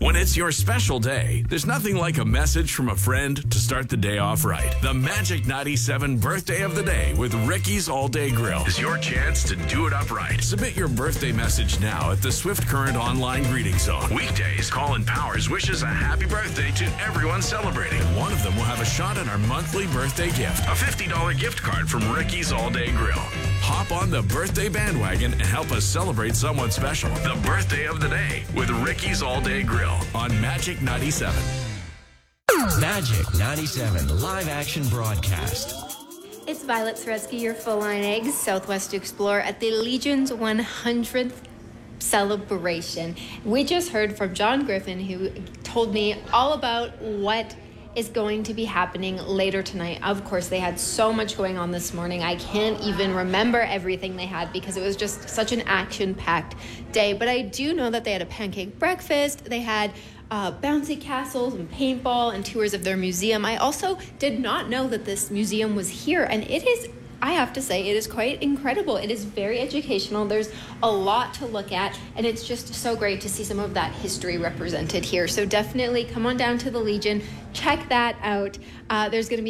When it's your special day, there's nothing like a message from a friend to start the day off right. The Magic 97 Birthday of the Day with Ricky's All Day Grill is your chance to do it up right. Submit your birthday message now at the Swift Current Online Greeting Zone. Weekdays, Colin Powers wishes a happy birthday to everyone celebrating. One of them will have a shot at our monthly birthday gift, a $50 gift card from Ricky's All Day Grill. Hop on the birthday bandwagon and help us celebrate someone special. The Birthday of the Day with Ricky's All Day Grill on Magic 97. Magic 97 live action broadcast. It's Violet Saretsky, your full-line eggs, Southwest Explorer at the Legion's 100th celebration. We just heard from John Griffin, who told me all about what is going to be happening later tonight. Of course, they had so much going on this morning. I can't even remember everything they had because it was just such an action-packed day. But I do know that they had a pancake breakfast. They had bouncy castles and paintball and tours of their museum. I also did not know that this museum was here, and it is, I have to say, it is quite incredible. It is very educational. There's a lot to look at, and it's just so great to see some of that history represented here. So definitely come on down to the Legion, check that out. There's going to be